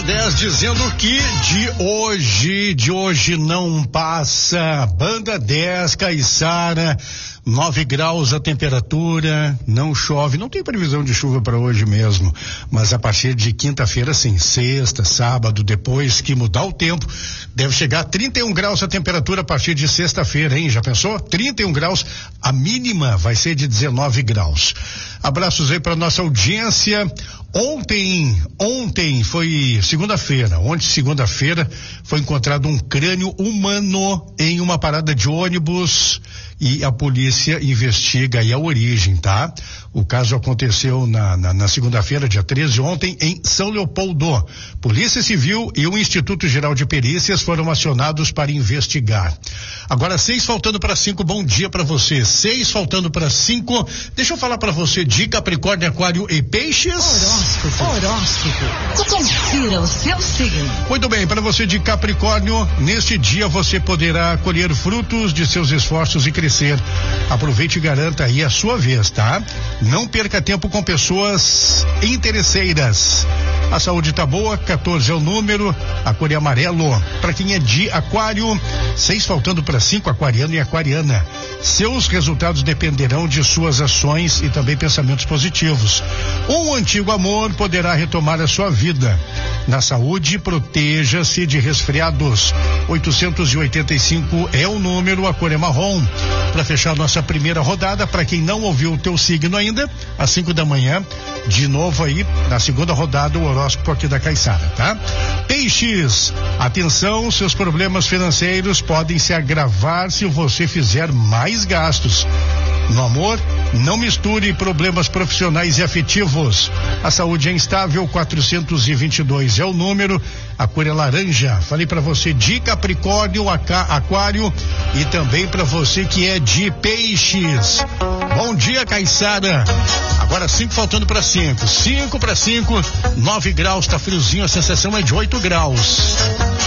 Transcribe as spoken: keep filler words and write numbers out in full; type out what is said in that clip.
dez dizendo que de hoje, de hoje não passa. Banda dez, Caiçara, nove graus a temperatura, não chove, não tem previsão de chuva para hoje mesmo, mas a partir de quinta-feira sim, sexta, sábado, depois que mudar o tempo, deve chegar a trinta e um graus a temperatura a partir de sexta-feira, hein? Já pensou? trinta e um graus, a mínima vai ser de dezenove graus. Abraços aí para nossa audiência. Ontem, ontem foi segunda-feira, ontem segunda-feira foi encontrado um crânio humano em uma parada de ônibus e a polícia investiga aí a origem, tá? O caso aconteceu na, na, na segunda-feira, dia treze, ontem, em São Leopoldo. Polícia Civil e o Instituto Geral de Perícias foram acionados para investigar. Agora, seis faltando para cinco, bom dia para você. Seis faltando para cinco. Deixa eu falar para você de Capricórnio, Aquário e Peixes. Horóscopo. Horóscopo. Confira o seu signo. Muito bem, para você de Capricórnio, neste dia você poderá colher frutos de seus esforços e crescer. Aproveite e garanta aí a sua vez, tá? Não perca tempo com pessoas interesseiras. A saúde tá boa, quatorze é o número, a cor é amarelo. Para quem é de Aquário, seis faltando para cinco, aquariano e aquariana. Seus resultados dependerão de suas ações e também pensamentos positivos. Um antigo amor poderá retomar a sua vida. Na saúde, proteja-se de resfriados. oitocentos e oitenta e cinco é o número, a cor é marrom. Para fechar nossa primeira rodada, para quem não ouviu o teu signo ainda, às cinco da manhã, de novo aí, na segunda rodada, o horóscopo aqui da Caiçara, tá? Peixes, atenção, seus problemas financeiros podem se agravar se você fizer mais gastos. No amor, não misture problemas profissionais e afetivos. A saúde é instável, quatrocentos e vinte e dois é o número, a cor é laranja. Falei para você de Capricórnio, Aquário e também para você que é de Peixes. Bom dia, Caiçara. Agora cinco faltando para cinco. Cinco para cinco, nove graus, tá friozinho, a sensação é de oito graus.